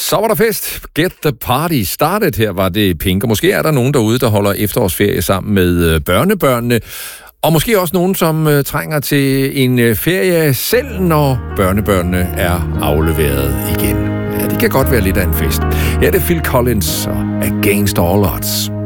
Så var der fest. Get the party started. Her var det Pink. Og måske er der nogen derude, der holder efterårsferie sammen med børnebørnene. Og måske også nogen, som trænger til en ferie selv, når børnebørnene er afleveret igen. Ja, det kan godt være lidt af en fest. Her er det Phil Collins og Against All Odds.